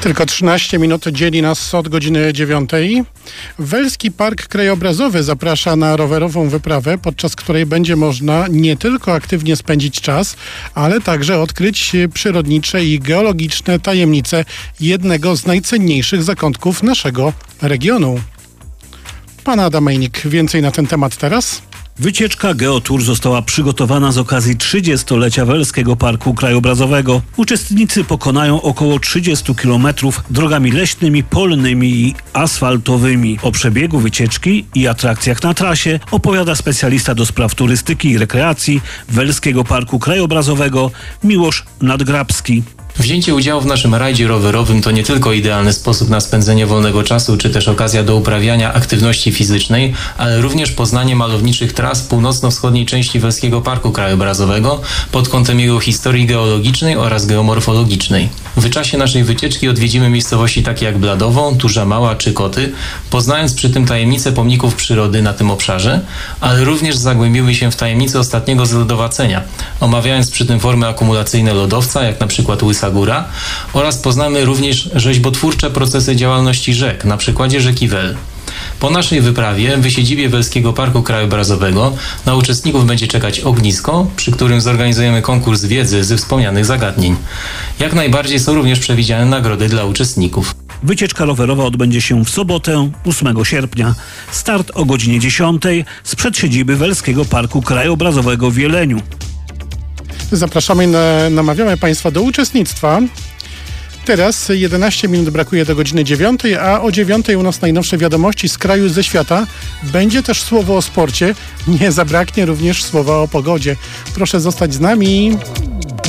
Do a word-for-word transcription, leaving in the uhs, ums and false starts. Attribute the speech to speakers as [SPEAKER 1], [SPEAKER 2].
[SPEAKER 1] Tylko trzynaście minut dzieli nas od godziny dziewiątej. Welski Park Krajobrazowy zaprasza na rowerową wyprawę, podczas której będzie można nie tylko aktywnie spędzić czas, ale także odkryć przyrodnicze i geologiczne tajemnice jednego z najcenniejszych zakątków naszego regionu. Pan Adam Mejnik, więcej na ten temat teraz.
[SPEAKER 2] Wycieczka Geotour została przygotowana z okazji trzydziestolecia Welskiego Parku Krajobrazowego. Uczestnicy pokonają około trzydzieści kilometrów drogami leśnymi, polnymi i asfaltowymi. O przebiegu wycieczki i atrakcjach na trasie opowiada specjalista do spraw turystyki i rekreacji Welskiego Parku Krajobrazowego Miłosz Nadgrabski.
[SPEAKER 3] Wzięcie udziału w naszym rajdzie rowerowym to nie tylko idealny sposób na spędzenie wolnego czasu, czy też okazja do uprawiania aktywności fizycznej, ale również poznanie malowniczych tras północno-wschodniej części Welskiego Parku Krajobrazowego pod kątem jego historii geologicznej oraz geomorfologicznej. W czasie naszej wycieczki odwiedzimy miejscowości takie jak Bladowo, Turza Mała czy Koty, poznając przy tym tajemnice pomników przyrody na tym obszarze, ale również zagłębimy się w tajemnice ostatniego zlodowacenia, omawiając przy tym formy akumulacyjne lodowca, jak na przykład Łysa Góra, oraz poznamy również rzeźbotwórcze procesy działalności rzek, na przykładzie rzeki Wel. Po naszej wyprawie w siedzibie Welskiego Parku Krajobrazowego na uczestników będzie czekać ognisko, przy którym zorganizujemy konkurs wiedzy ze wspomnianych zagadnień. Jak najbardziej są również przewidziane nagrody dla uczestników.
[SPEAKER 2] Wycieczka rowerowa odbędzie się w sobotę, ósmego sierpnia. Start o godzinie dziesiątej z przedsiedziby Welskiego Parku Krajobrazowego w Jeleniu.
[SPEAKER 1] Zapraszamy, na, namawiamy Państwa do uczestnictwa. Teraz jedenaście minut brakuje do godziny dziewiątej, a o dziewiątej u nas najnowsze wiadomości z kraju, ze świata. Będzie też słowo o sporcie. Nie zabraknie również słowa o pogodzie. Proszę zostać z nami.